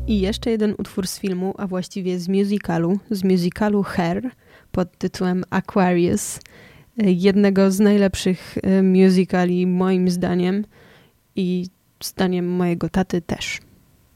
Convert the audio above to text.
I jeszcze jeden utwór z filmu, a właściwie z musicalu Hair pod tytułem Aquarius. Jednego z najlepszych musicali moim zdaniem i zdaniem mojego taty też.